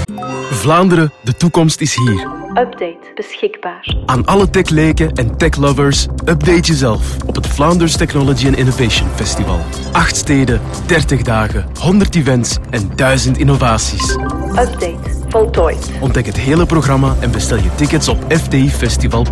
Vlaanderen, de toekomst is hier. Update beschikbaar. Aan alle techleken en techlovers, update jezelf op het Vlaanders Technology and Innovation Festival. 8 steden, 30 dagen, 100 events en 1000 innovaties. Update voltooid. Ontdek het hele programma en bestel je tickets op ftifestival.be.